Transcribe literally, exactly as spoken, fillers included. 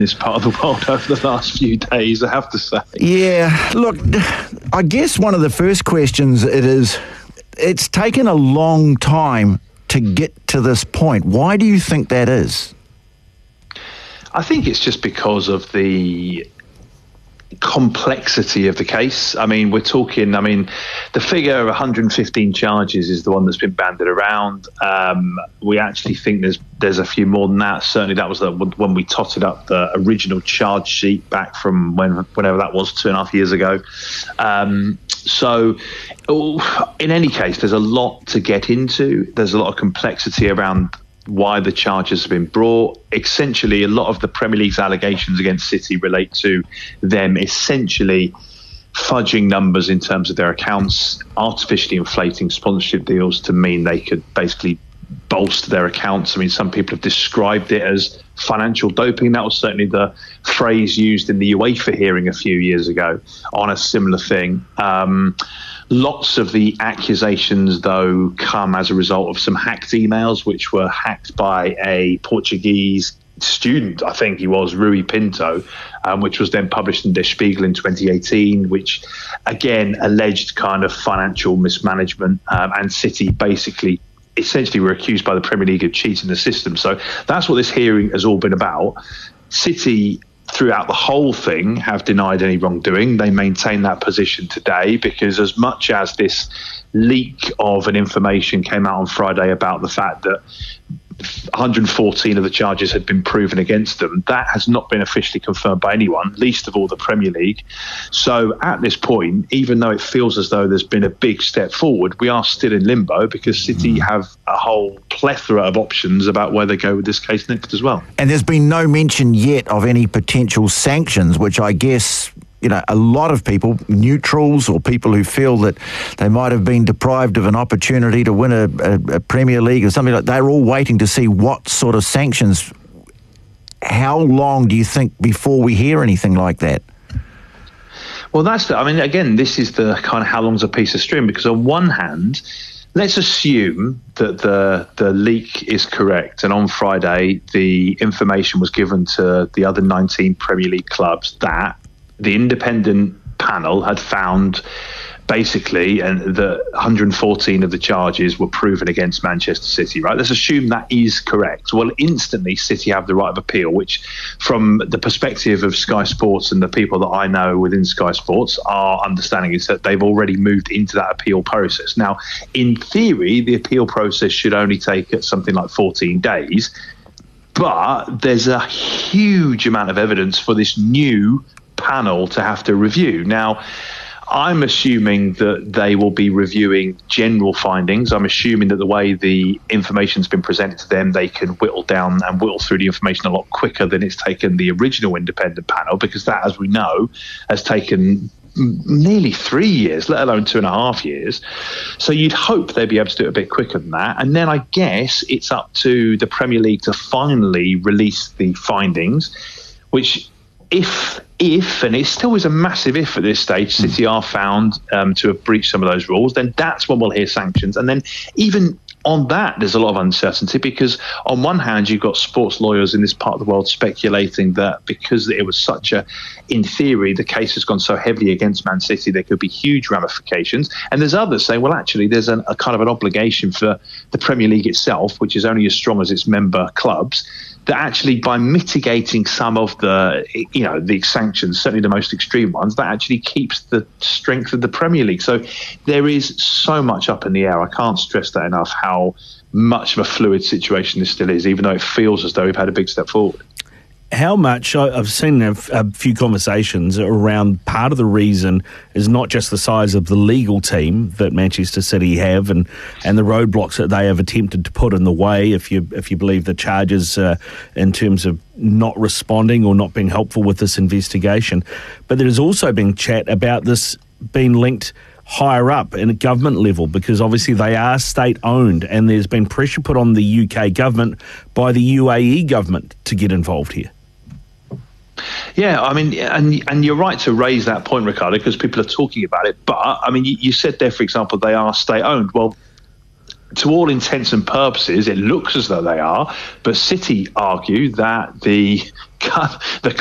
this part of the world over the last few days, I have to say. Yeah, look, I guess one of the first questions it is, it's taken a long time to get to this point. Why do you think that is? I think it's just because of the complexity of the case. I mean, we're talking, I mean, the figure of one hundred fifteen charges is the one that's been banded around. Um, we actually think there's there's a few more than that. Certainly that was the, when we totted up the original charge sheet back from when whenever that was, two and a half years ago. Um, so in any case, there's a lot to get into. There's a lot of complexity around why the charges have been brought. Essentially, a lot of the Premier League's allegations against City relate to them essentially fudging numbers in terms of their accounts, artificially inflating sponsorship deals to mean they could basically bolster their accounts. I mean, some people have described it as financial doping. That was certainly the phrase used in the UEFA hearing a few years ago on a similar thing. Um, Lots of the accusations, though, come as a result of some hacked emails, which were hacked by a Portuguese student, I think he was, Rui Pinto, um, which was then published in Der Spiegel in twenty eighteen, which, again, alleged kind of financial mismanagement. Um, and City basically, essentially were accused by the Premier League of cheating the system. So that's what this hearing has all been about. City, throughout the whole thing, have denied any wrongdoing. They maintain that position today because as much as this leak of an information came out on Friday about the fact that one hundred fourteen of the charges had been proven against them, that has not been officially confirmed by anyone, least of all the Premier League. So at this point, even though it feels as though there's been a big step forward, we are still in limbo because City have a whole plethora of options about where they go with this case next as well. And there's been no mention yet of any potential sanctions, which I guess, you know, a lot of people, neutrals or people who feel that they might have been deprived of an opportunity to win a, a, a Premier League or something like that, they're all waiting to see what sort of sanctions. How long do you think before we hear anything like that? Well, that's the, I mean, again, this is the kind of how long's a piece of string, because on one hand, let's assume that the the leak is correct, and on Friday the information was given to the other nineteen Premier League clubs that the independent panel had found basically and the one hundred fourteen of the charges were proven against Manchester City, right? Let's assume that is correct. Well, instantly City have the right of appeal, which from the perspective of Sky Sports and the people that I know within Sky Sports, our understanding is that they've already moved into that appeal process. Now, in theory, the appeal process should only take something like fourteen days, but there's a huge amount of evidence for this new panel to have to review. Now, I'm assuming that they will be reviewing general findings. I'm assuming that the way the information's been presented to them, they can whittle down and whittle through the information a lot quicker than it's taken the original independent panel, because that, as we know, has taken nearly three years, let alone two and a half years. So you'd hope they'd be able to do it a bit quicker than that. And then I guess it's up to the Premier League to finally release the findings, which if, if, and it still is a massive if at this stage, City are found um, to have breached some of those rules, then that's when we'll hear sanctions. And then even on that, there's a lot of uncertainty, because on one hand, you've got sports lawyers in this part of the world speculating that because it was such a, in theory, the case has gone so heavily against Man City, there could be huge ramifications. And there's others saying, well, actually, there's an, a kind of an obligation for the Premier League itself, which is only as strong as its member clubs, that actually by mitigating some of the, you know, the sanctions, certainly the most extreme ones, that actually keeps the strength of the Premier League. So there is so much up in the air. I can't stress that enough, how much of a fluid situation this still is, even though it feels as though we've had a big step forward. How much, I've seen a, a few conversations around part of the reason is not just the size of the legal team that Manchester City have and, and the roadblocks that they have attempted to put in the way, if you if you believe the charges uh, in terms of not responding or not being helpful with this investigation. But there has also been chat about this being linked higher up in a government level, because obviously they are state-owned, and there's been pressure put on the U K government by the U A E government to get involved here. Yeah, I mean, and and you're right to raise that point, Ricardo, because people are talking about it. But, I mean, you, you said there, for example, they are state-owned. Well, to all intents and purposes, it looks as though they are, but City argue that the cut the